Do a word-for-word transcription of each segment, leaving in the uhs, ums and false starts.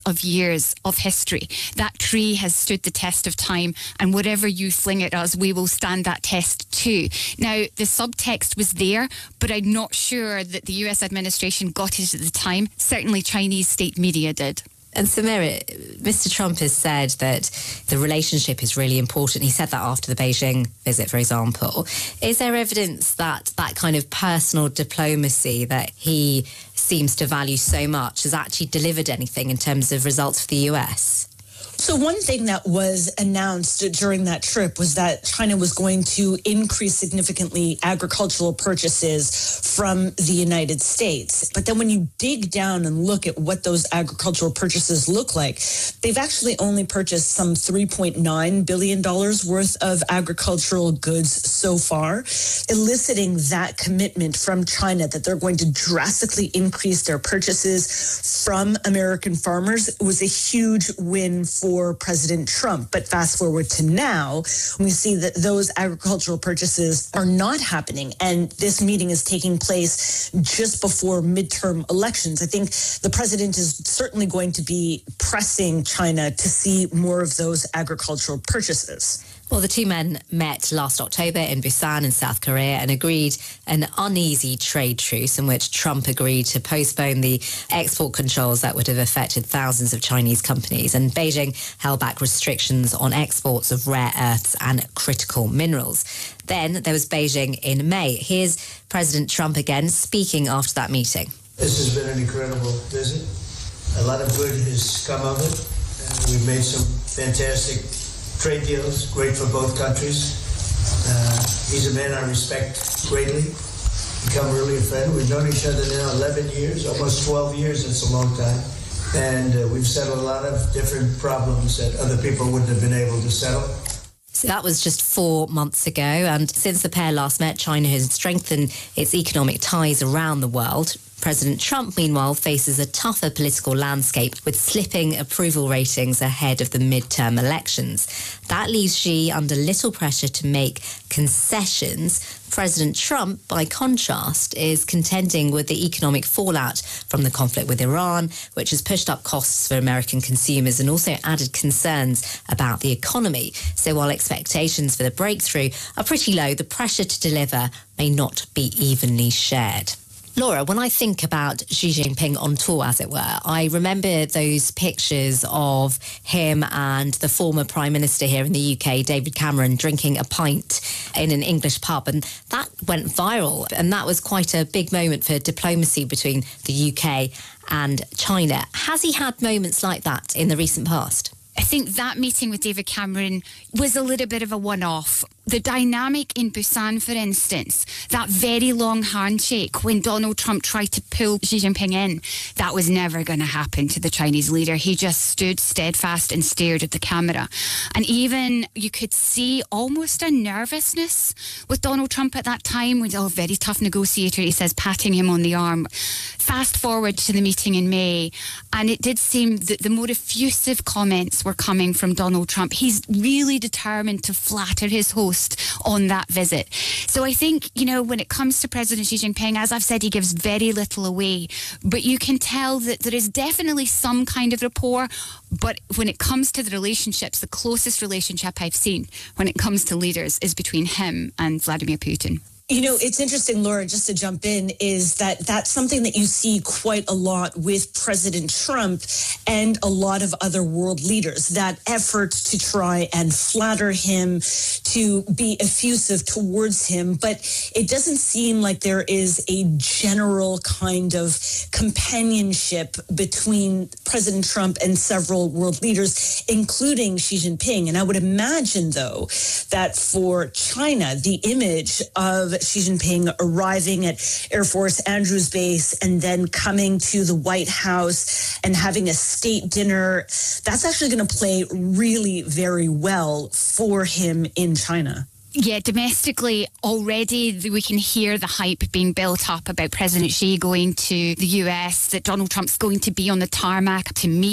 of years of history. That tree has stood the test of time, and whatever you fling at us, we will stand that test too. Now, the subtext was there, but I'm not sure that the U S administration got it at the time. Certainly Chinese state media did. And Samira, Mister Trump has said that the relationship is really important. He said that after the Beijing visit, for example. Is there evidence that that kind of personal diplomacy that he seems to value so much has actually delivered anything in terms of results for the U S? So one thing that was announced during that trip was that China was going to increase significantly agricultural purchases from the United States. But then when you dig down and look at what those agricultural purchases look like, they've actually only purchased some three point nine billion dollars worth of agricultural goods so far, eliciting that commitment from China that they're going to drastically increase their purchases from American farmers. It was a huge win for For President Trump. But fast forward to now, we see that those agricultural purchases are not happening. And this meeting is taking place just before midterm elections. I think the president is certainly going to be pressing China to see more of those agricultural purchases. Well, the two men met last October in Busan in South Korea and agreed an uneasy trade truce in which Trump agreed to postpone the export controls that would have affected thousands of Chinese companies. And Beijing held back restrictions on exports of rare earths and critical minerals. Then there was Beijing in May. Here's President Trump again speaking after that meeting. This has been an incredible visit. A lot of good has come of it. Uh, we've made some fantastic trade deals, great for both countries. Uh, he's a man I respect greatly. Become really a friend. We've known each other now eleven years, almost twelve years. It's a long time. And uh, we've settled a lot of different problems that other people wouldn't have been able to settle. So that was just four months ago. And since the pair last met, China has strengthened its economic ties around the world. President Trump, meanwhile, faces a tougher political landscape with slipping approval ratings ahead of the midterm elections. That leaves Xi under little pressure to make concessions. President Trump, by contrast, is contending with the economic fallout from the conflict with Iran, which has pushed up costs for American consumers and also added concerns about the economy. So while expectations for the breakthrough are pretty low, the pressure to deliver may not be evenly shared. Laura, when I think about Xi Jinping on tour, as it were, I remember those pictures of him and the former Prime Minister here in the U K, David Cameron, drinking a pint in an English pub. And that went viral. And that was quite a big moment for diplomacy between the U K and China. Has he had moments like that in the recent past? I think that meeting with David Cameron was a little bit of a one-off. The dynamic in Busan, for instance, that very long handshake when Donald Trump tried to pull Xi Jinping in, that was never going to happen to the Chinese leader. He just stood steadfast and stared at the camera. And even you could see almost a nervousness with Donald Trump at that time. He's a very tough negotiator, he says, patting him on the arm. Fast forward to the meeting in May, and it did seem that the more effusive comments were coming from Donald Trump. He's really determined to flatter his host on that visit. So I think, you know, when it comes to President Xi Jinping, as I've said, he gives very little away, but you can tell that there is definitely some kind of rapport. But when it comes to the relationships, the closest relationship I've seen when it comes to leaders is between him and Vladimir Putin. You know, it's interesting, Laura, just to jump in, is that that's something that you see quite a lot with President Trump and a lot of other world leaders, that effort to try and flatter him, to be effusive towards him. But it doesn't seem like there is a general kind of companionship between President Trump and several world leaders, including Xi Jinping. And I would imagine, though, that for China, the image of Xi Jinping arriving at Air Force Andrews Base and then coming to the White House and having a state dinner, that's actually going to play really very well for him in China. Yeah, domestically, already we can hear the hype being built up about President Xi going to the U S, that Donald Trump's going to be on the tarmac to meet the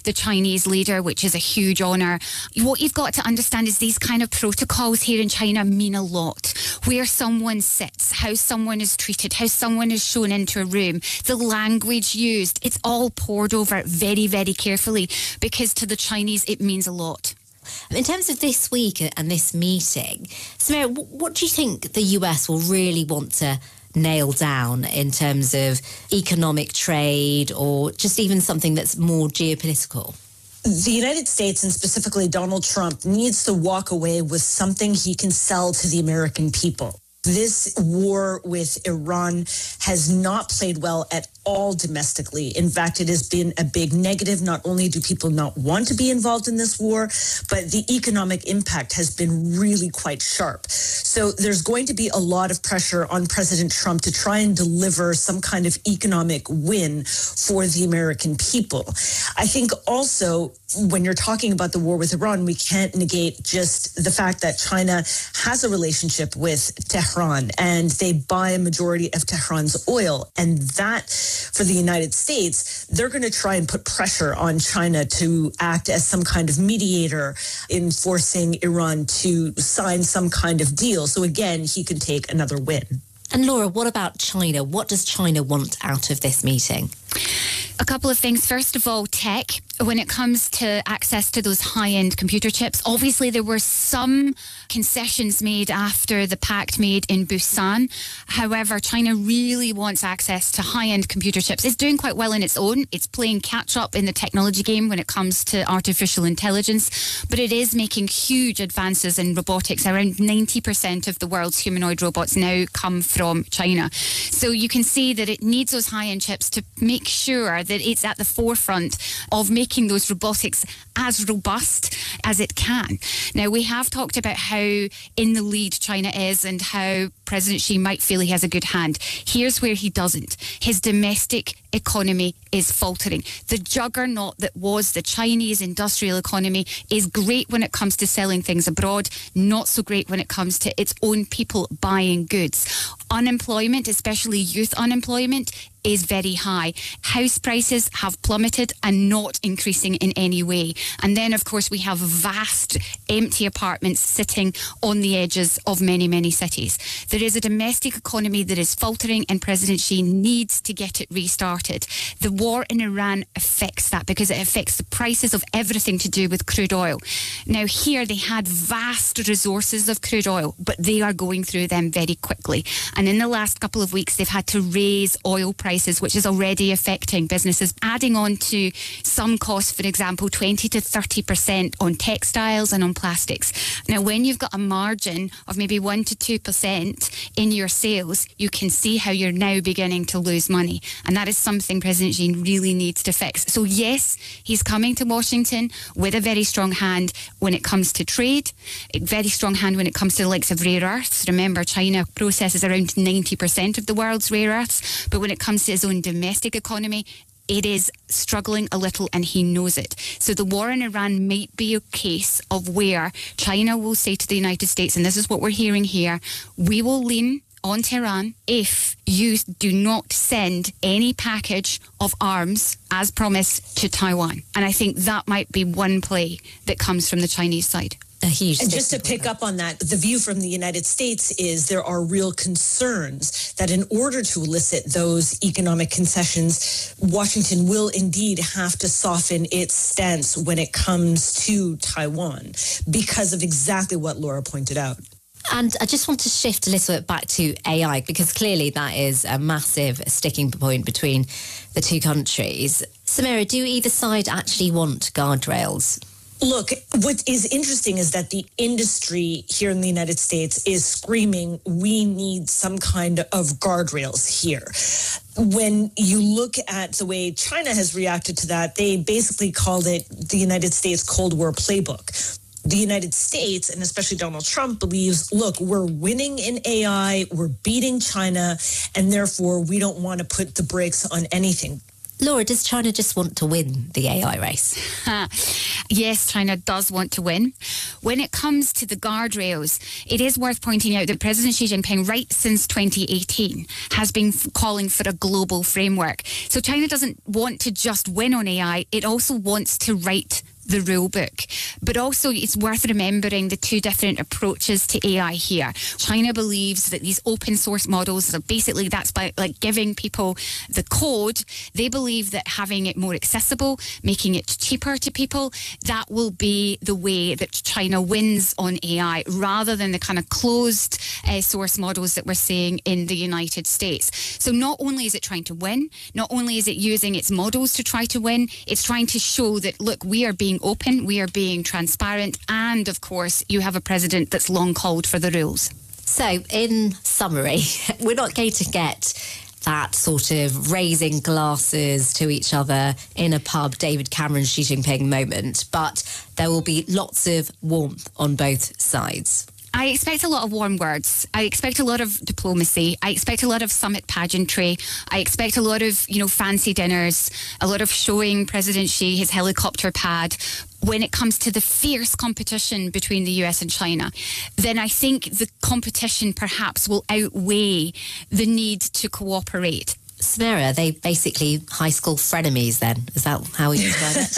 the Chinese leader, which is a huge honour. What you've got to understand is these kind of protocols here in China mean a lot. Where someone sits, how someone is treated, how someone is shown into a room, the language used, it's all poured over very, very carefully, because to the Chinese it means a lot. In terms of this week and this meeting, Samira, what do you think the U S will really want to nail down in terms of economic trade, or just even something that's more geopolitical? The United States, and specifically Donald Trump, needs to walk away with something he can sell to the American people. This war with Iran has not played well at all domestically. In fact, it has been a big negative. Not only do people not want to be involved in this war, but the economic impact has been really quite sharp. So there's going to be a lot of pressure on President Trump to try and deliver some kind of economic win for the American people. I think also, when you're talking about the war with Iran, we can't negate just the fact that China has a relationship with Tehran, and they buy a majority of Tehran's oil. And that, for the United States, they're going to try and put pressure on China to act as some kind of mediator in forcing Iran to sign some kind of deal. So again, he can take another win. And Laura, what about China? What does China want out of this meeting? A couple of things. First of all, tech. When it comes to access to those high-end computer chips, obviously there were some concessions made after the pact made in Busan. However, China really wants access to high-end computer chips. It's doing quite well on its own. It's playing catch-up in the technology game when it comes to artificial intelligence, but it is making huge advances in robotics. Around ninety percent of the world's humanoid robots now come from China. So you can see that it needs those high-end chips to make sure that it's at the forefront of making those robotics as robust as it can. Now, we have talked about how in the lead China is and how President Xi might feel he has a good hand. Here's where he doesn't. His domestic economy is faltering. The juggernaut that was the Chinese industrial economy is great when it comes to selling things abroad, not so great when it comes to its own people buying goods. Unemployment, especially youth unemployment, is very high. House prices have plummeted and not increasing in any way. And then, of course, we have vast empty apartments sitting on the edges of many, many cities. There is a domestic economy that is faltering, and President Xi needs to get it restarted. The war in Iran affects that because it affects the prices of everything to do with crude oil. Now, here they had vast resources of crude oil, but they are going through them very quickly. And in the last couple of weeks, they've had to raise oil prices, which is already affecting businesses, adding on to some costs, for example, twenty to thirty percent on textiles and on plastics. Now, when you've got a margin of maybe one to two percent in your sales, you can see how you're now beginning to lose money. And that is something President Xi really needs to fix. So yes, he's coming to Washington with a very strong hand when it comes to trade, a very strong hand when it comes to the likes of rare earths. Remember, China processes around ninety percent of the world's rare earths, but when it comes to his own domestic economy, it is struggling a little, and he knows it. So the war in Iran might be a case of where China will say to the United States, and this is what we're hearing here, we will lean on Tehran if you do not send any package of arms as promised to Taiwan. And I think that might be one play that comes from the Chinese side. A huge and just to pick up on that, the view from the United States is there are real concerns that in order to elicit those economic concessions, Washington will indeed have to soften its stance when it comes to Taiwan because of exactly what Laura pointed out. And I just want to shift a little bit back to A I, because clearly that is a massive sticking point between the two countries. Samira, do either side actually want guardrails? Look, what is interesting is that the industry here in the United States is screaming, we need some kind of guardrails here. When you look at the way China has reacted to that, they basically called it the United States Cold War playbook. The United States, and especially Donald Trump, believes, look, we're winning in A I, we're beating China, and therefore we don't want to put the brakes on anything. Laura, does China just want to win the A I race? Yes, China does want to win. When it comes to the guardrails, it is worth pointing out that President Xi Jinping, right since twenty eighteen, has been f- calling for a global framework. So China doesn't want to just win on A I, it also wants to write the rule book. But also it's worth remembering the two different approaches to A I here. China believes that these open source models are basically, that's by like giving people the code. They believe that having it more accessible, making it cheaper to people, that will be the way that China wins on A I, rather than the kind of closed uh, source models that we're seeing in the United States. So not only is it trying to win, not only is it using its models to try to win, it's trying to show that, look, we are being open, we are being transparent, and of course you have a president that's long called for the rules. So in summary, we're not going to get that sort of raising glasses to each other in a pub, David Cameron, Xi Jinping moment, but there will be lots of warmth on both sides. I expect a lot of warm words. I expect a lot of diplomacy. I expect a lot of summit pageantry. I expect a lot of, you know, fancy dinners, a lot of showing President Xi his helicopter pad. When it comes to the fierce competition between the U S and China, then I think the competition perhaps will outweigh the need to cooperate. Samira, are they basically high school frenemies then? Is that how we describe it?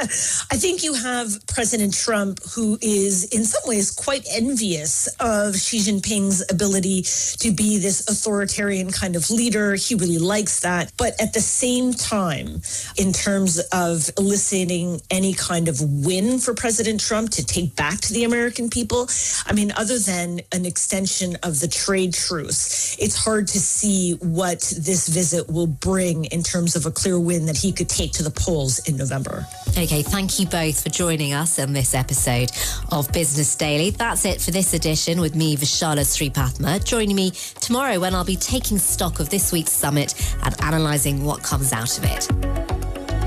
I think you have President Trump, who is in some ways quite envious of Xi Jinping's ability to be this authoritarian kind of leader. He really likes that. But at the same time, in terms of eliciting any kind of win for President Trump to take back to the American people, I mean, other than an extension of the trade truce, it's hard to see what this visit will bring in terms of a clear win that he could take to the polls in November. Okay, thank you both for joining us on this episode of Business Daily. That's it for this edition with me, Vishala Sripathma. Joining me tomorrow when I'll be taking stock of this week's summit and analysing what comes out of it.